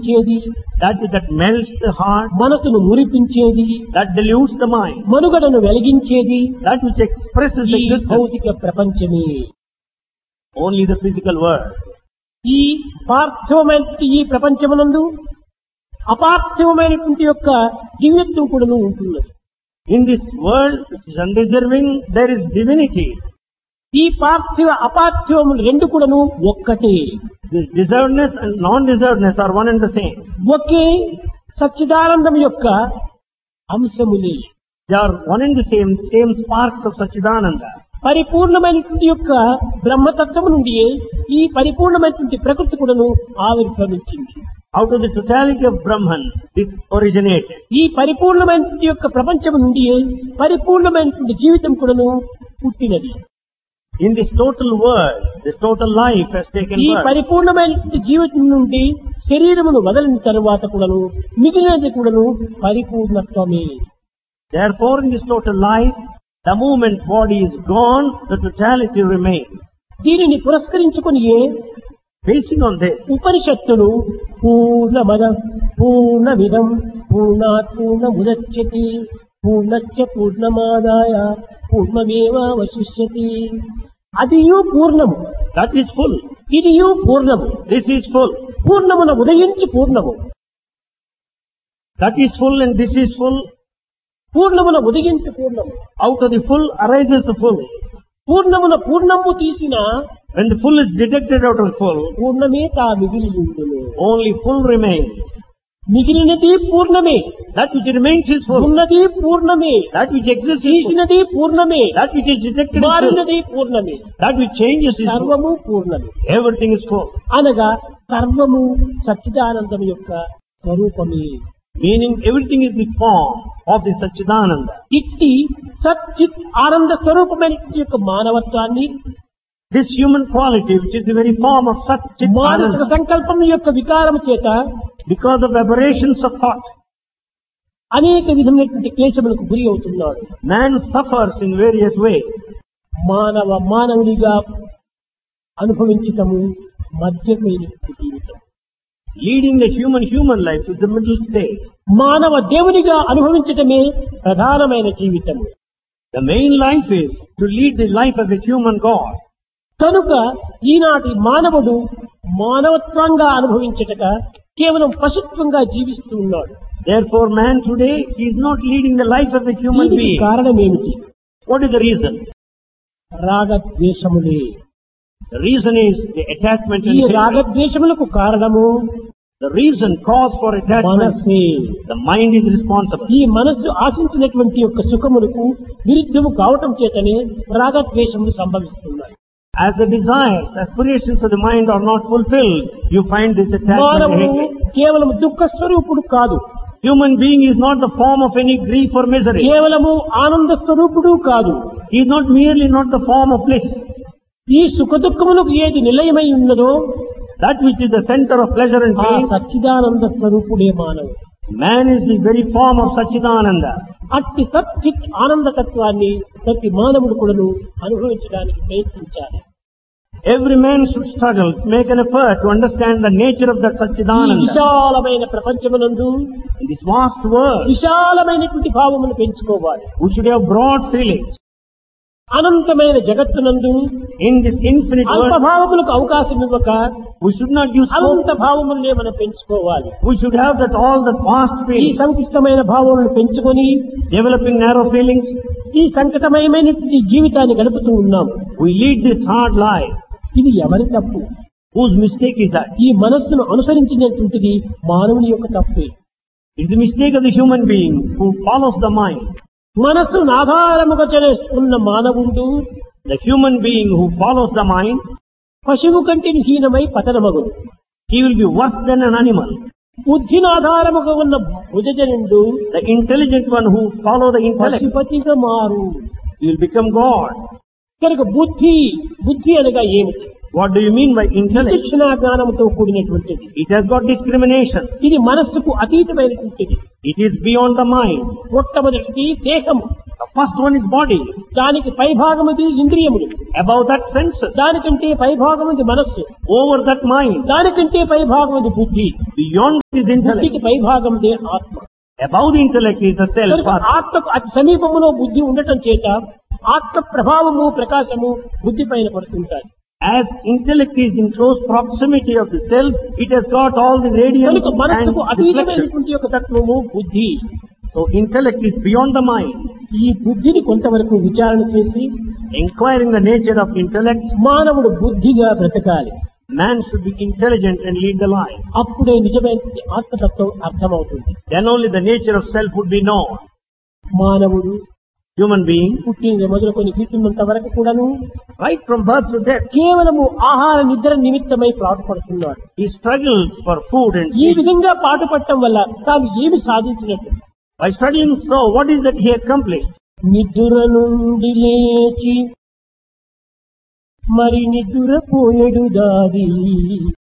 కరిగించేది, that melts the heart, మనసును మురిపించేది, that dilutes the mind, మనుగడను వెలిగించేది that which expresses ఈ existence. భౌతిక ప్రపంచమే. Only the physical world. ఈ పార్థివమైన ఈ ప్రపంచమునందు అపార్థివమైనటువంటి యొక్క దివ్యత్వం కూడాను ఉంటున్నది. In this world, which is undeserving, there is divinity. ఈ పార్థివ అపార్థివములు రెండు కూడాను ఒక్కటే. This deservedness and non-deservedness are one and the same. ఒకే సచ్చిదానందం యొక్క అంశములే. They are one and the same sparks of Satchidananda. పరిపూర్ణమైనటువంటి యొక్క బ్రహ్మతత్వము నుండి ఈ పరిపూర్ణమైనటువంటి ప్రకృతి కూడాను ఆవిర్భవించింది. Out of the totality of Brahman, this originated. ఈ పరిపూర్ణమైనటువంటి యొక్క ప్రపంచము నుండి పరిపూర్ణమైనటువంటి జీవితం కూడాను పుట్టినది. In this total world, this total life has taken ఈ birth. పరిపూర్ణమైనటువంటి జీవితం నుండి శరీరమును వదలిన తరువాత కూడాను మిగిలినది కూడాను పరిపూర్ణత్వమే. Therefore, in this total life, the moment body is gone, the totality remains. దీనిని పురస్కరించుకుని Basing on this, ఉపనిషత్తులు పూర్ణమద పూర్ణమిదం పూర్ణాత్ పూర్ణముదచ్యతే పూర్ణస్య పూర్ణమాదాయ పూర్ణమేవావశిష్యతి. అదియు పూర్ణము, that is full. ఇదియు పూర్ణము. This is full. పూర్ణమున ఉదయించి పూర్ణము, That is full and this is full. పూర్ణమున ఉదయించి పూర్ణము. Out of the full arises the full. పూర్ణమున పూర్ణము తీసిన When the full is detected out of full, పూర్ణమే తా మిగిలి ఉండును. only full remains. మిగిలినది పూర్ణమే, That which remains is full. ఉన్నది పూర్ణమే, That which exists is full. తీసినది పూర్ణమే, That which is detected is full. మారినది పూర్ణమే, That which changes is full. సర్వము పూర్ణమే. Everything is full. అనగా సర్వము సచ్చిదానందం యొక్క స్వరూపమే. Meaning everything is the form of the Satchidananda. ఇట్టి సచ్చిత్ ఆనంద స్వరూపమైన యొక్క మానవత్వాన్ని This human quality, which is the very form of మానసిక Satchidananda, సంకల్పం యొక్క వికారం చేత because of aberrations of thought, అనేక విధమైనటువంటి క్లేశములకు గురి అవుతున్నాడు. man suffers in various ways. మానవుడిగా అనుభవించటము మధ్యమైనటువంటి జీవితం. Leading the human life is the middle stage. మానవ దేవునిగా అనుభవించటమే ప్రధానమైన జీవితము. The main life is to lead the life of a human God. కనుక ఈనాటి మానవుడు మానవత్వంగా అనుభవించటక కేవలం పశుత్వంగా జీవిస్తూ ఉన్నాడు. Therefore, man today is not leading the life of a human దీనికి being. కారణం ఏమిటి? What is the reason? రాగద్వేషములే. The reason is the attachment ఈ and hatred. రాగద్వేషములకు కారణము The reason, cause for attachment, మనస్సే. the mind is responsible. ఈ మనస్సు ఆశించినటువంటి యొక్క సుఖములకు విరుద్ధము కావటం చేతనే రాగద్వేషములు సంభవిస్తున్నాయి. As the desires, aspirations of the mind are not fulfilled, you find this attachment and మానవుడు hatred. కేవలం దుఃఖ స్వరూపుడు కాదు, Human being is not the form of any grief or misery. కేవలము ఆనంద స్వరూపుడు కాదు. He is not merely not the form of bliss. ఈ సుఖ దుఃఖములకు ఏది నిలయమై ఉన్నదో That which is the center of pleasure and ఆ pain, సచ్చిదానంద స్వరూపుడే మానవుడు. man is the very form of Satchidananda. అట్టి సచ్చిత్ ఆనందతత్వాన్ని ప్రతి మానవుడు కూడాను అనుభవించడానికి ప్రయత్నించాలి. Every man should struggle, make an effort to understand the nature of that ఈ Satchidananda. విశాలమైన ప్రపంచమునందు In this vast world, విశాలమైనటువంటి భావమును పెంచుకోవాలి. we should have broad feelings. అనంతమైన జగత్తునందు In this infinite అల్ప world, భావములకు అవకాశం ఇవ్వక we should not use Anantha hope. భావములనే మనం పెంచుకోవాలి. We should have that all the vast ఈ feelings, సంకుచితమైన భావములను పెంచుకొని developing narrow feelings. ఈ సంకటమయమైనటువంటి జీవితాన్ని గడుపుతూ ఉన్నాం. We lead this hard life. ఇది ఎవరి తప్పు? Whose mistake is that? ఈ మనస్సును అనుసరించినటువంటిది మానవుని యొక్క తప్పే. It's the mistake of the human being who follows the mind. మనస్సును ఆధారముగా చేసుకున్న మానవుడు The human being who follows the mind, పశువు కంటే హీనమై పతనమగుడు. he will be worse than an animal. బుద్ధిని ఆధారముగా ఉన్న భుజజనుడు The intelligent one who follows the intellect, పశుపతిగా మారు. he will become God. కనుక బుద్ధి అనగా ఏమిటి? What do you mean by intellect? శిక్షణ జ్ఞానంతో కూడినటువంటిది. It has got discrimination. ఇది మనస్సుకు అతీతమైనటువంటిది. It is beyond the mind. మొట్టమొదటిది దేహము, The first one is body. దానికి పైభాగముది ఇంద్రియములు, Above that senses. దానికంటే పైభాగముది మనస్సు, Over that mind. దానికంటే పైభాగముది బుద్ధి, Beyond is intellect. బుద్ధికి పైభాగముదే ఆత్మ. Above the intellect is the self. కనుక ఆత్మకు అతి సమీపములో బుద్ధి ఉండటం చేత ఆత్మ ప్రభావము ప్రకాశము బుద్ధి పైన పడుతుంటాయి. As intellect is in close proximity of the self, it has got all the radiance కనుక and మనస్సుకు reflection. అతీతమైనటువంటి యొక్క తత్వము బుద్ధి. So intellect is beyond the mind. ఈ బుద్ధిని కొంతవరకు విచారణ చేసి Inquiring the nature of intellect, మానవుడు బుద్ధిగా బ్రతకాలి. man should be intelligent and lead the life. అప్పుడే నిజమైన ఆత్మతత్వం అర్థమవుతుంది. Then only the nature of self would be known. మానవుడు Human being, పుట్టిన మొదలుకొని తీర్చున్నంత వరకు కూడాను right from birth to death, కేవలము ఆహార నిద్ర నిమిత్తమై పాటుపడుతున్నాడు. he struggles for food and ఈ sleep. విధంగా పాటుపడటం వల్ల తాను ఏమి సాధించినట్టు? By studying so, what is that he accomplished? నిద్ర నుండి లేచి మరి నిద్రపోయెడు దారి